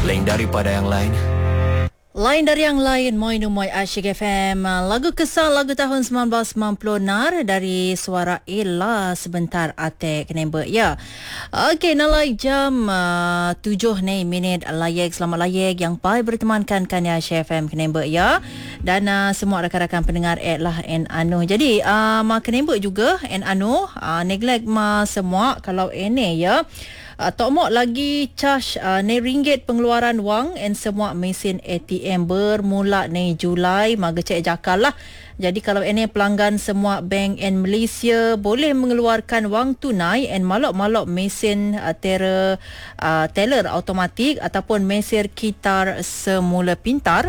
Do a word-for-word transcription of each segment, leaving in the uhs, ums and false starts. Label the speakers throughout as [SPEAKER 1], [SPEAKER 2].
[SPEAKER 1] Lain daripada yang lain.
[SPEAKER 2] Lain dari yang lain, Moi Numoi Asyik F M. Lagu kesal lagu tahun sembilan belas sembilan puluh nar dari suara Ella sebentar Atek Kenembek. Ya. Okey, nalai jam uh, tujuh ni minit layek. Selamat layek yang pai bertemankan kan ya Asyik F M Kenembek ya. Dan uh, semua rakan-rakan pendengar at lah en anu. Jadi uh, ma Kenembek juga en anu uh, neglect ma semua kalau ini ya. Uh, Tok Mok lagi charge uh, ni ringgit pengeluaran wang and semua mesin A T M bermula ni Julai maga cek jakal lah. Jadi kalau ini pelanggan semua bank in Malaysia boleh mengeluarkan wang tunai and malok-malok mesin uh, teller, uh, teller automatik ataupun mesin kitar semula pintar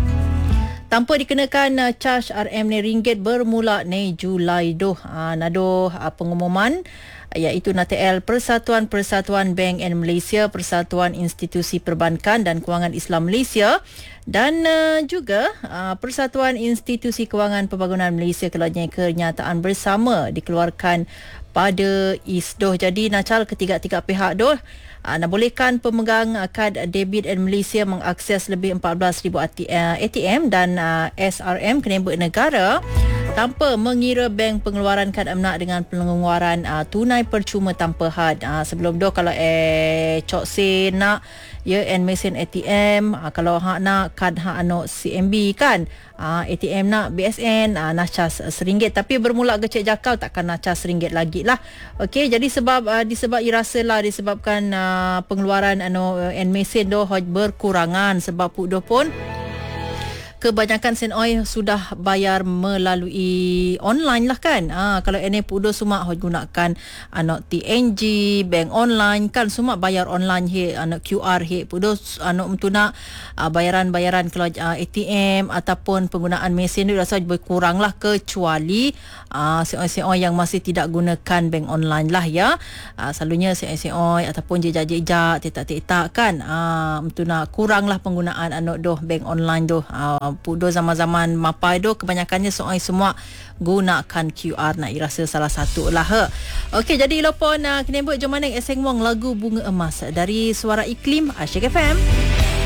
[SPEAKER 2] tanpa dikenakan uh, charge R M ni ringgit bermula ni Julai doh. Uh, nado uh, pengumuman iaitu N A T L Persatuan Persatuan Bank in Malaysia, Persatuan Institusi Perbankan dan Kewangan Islam Malaysia dan uh, juga uh, Persatuan Institusi Kewangan Pembangunan Malaysia keluarnya kenyataan bersama dikeluarkan pada ISDOH. Jadi nacal ketiga-tiga pihak doh Uh, nak bolehkan pemegang uh, kad debit in Malaysia mengakses lebih empat belas ribu A T M dan uh, S R M Kenembek Negara tanpa mengira bank pengeluaran kad amnak dengan pengeluaran uh, tunai percuma tanpa had. Uh, sebelum tu kalau eh cok se nak ya and mesin A T M, uh, kalau hak nak kad hak anu C M B kan, uh, A T M nak B S N uh, nak cas seringgit tapi bermula gecek jakal takkan nak cas seringgit lagi lah. Okey, jadi sebab uh, disebab irasa lah disebabkan uh, pengeluaran anu and mesin doh berkurangan sebab puk doh pun kebanyakan sen oi sudah bayar melalui online lah kan. Ha, kalau ini pudo semua hoi gunakan anak T N G, bank online kan semua bayar online he anak Q R he pudo anak untuk nak uh, bayaran-bayaran kalau uh, A T M ataupun penggunaan mesin itu rasa berkurang lah kecuali uh, sen oi yang masih tidak gunakan bank online lah ya. Uh, selalunya sen oi ataupun jejak-jejak tetak-tetak kan uh, untuk nak kurang lah penggunaan anak doh bank online doh. Uh, pudo zaman-zaman mapai do kebanyakannya soal semua gunakan Q R nak irasa salah satu lah. He. Okey, jadi lopon uh, Kenembek jom mana eseng wong lagu Bunga Emas dari Suara Iklim Asyik F M.